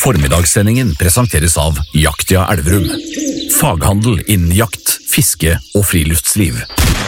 Formiddagssendingen presenteres av Jaktia Elverum. Faghandel innen jakt, fiske og friluftsliv.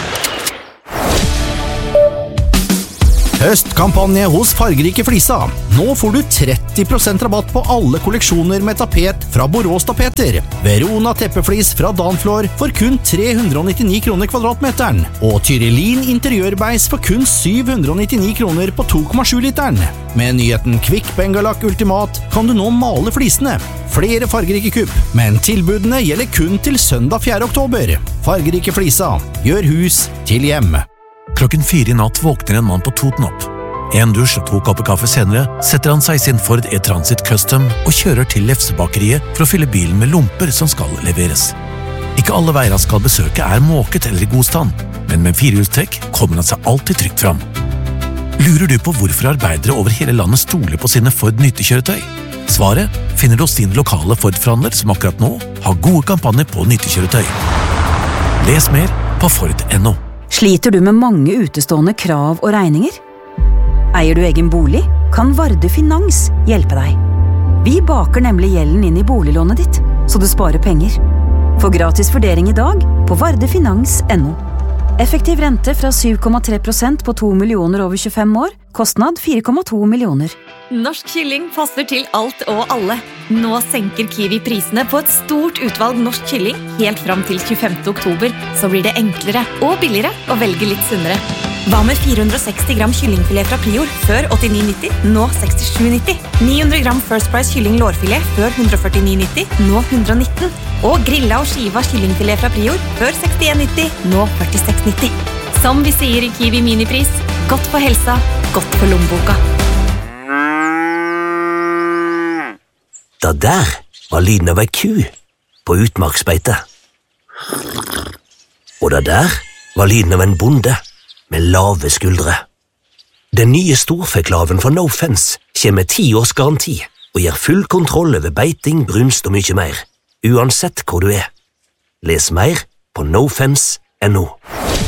Høstkampanje hos Fargerike Flisa. Nå får du 30% rabatt på alle kolleksjoner med tapet fra Borås Tapeter. Verona teppeflis fra Danflor for kun 399 kroner kvadratmeteren. Og Tyrellin interiørbeis for kun 799 kroner på 2,7 literen. Med nyheten Kvikk Bengalak Ultimat kan du nå male flisene. Flere fargerike kupp, men tilbudene gjelder kun til søndag 4. oktober. Fargerike Flisa. Gjør hus til hjem. Klokken 4 i natt våkner en mann på Toten opp. En dusj og 2 kopper kaffe senere setter han seg i sin Ford E-Transit Custom og kjører til Lefsebakeriet for å fylle bilen med lomper som skal leveres. Ikke alle veier han skal besøke er måket eller i god stand, men med firehjulstrekk kommer han seg alltid trygt fram. Lurer du på hvorfor arbeidere over hele landet stoler på sine Ford nyttekjøretøy? Svaret finner du hos din lokale Ford-forhandler som akkurat nå har gode kampanjer på nyttekjøretøy. Les mer på Ford.no. Sliter du med mange utestående krav og regninger? Eier du egen bolig? Kan Varde Finans hjelpe deg? Vi baker nemlig gjelden inn i boliglånet ditt, så du sparer penger. Få gratis vurdering i dag på vardefinans.no. Effektiv rente fra 7,3% på 2 millioner over 25 år, kostnad 4,2 millioner. Norsk kylling passer til alt og alle. Nå senker Kiwi prisene på et stort utvalg norsk kylling helt fram til 25. oktober, så blir det enklere og billigere å velge litt sunnere. Hva med 460 gram kyllingfilet fra Prior før 89,90, nå 67,90? 900 gram First Price kylling lårfilet før 149,90, nå 119. Og grilla og skiva kyllingfilet fra Prior før 61,90, nå 46,90. Som vi sier i Kiwi Minipris, godt for helsa, godt for lommeboka. Det der var lyden av ei ku på utmarksbeite. Og det der var lyden av en bonde med lave skuldre. Den nye storfeklaven fra No Fence kommer med 10 års garanti og gir full kontroll over beiting, brunst og mye mer, uansett hvor du er. Les mer på nofence.no.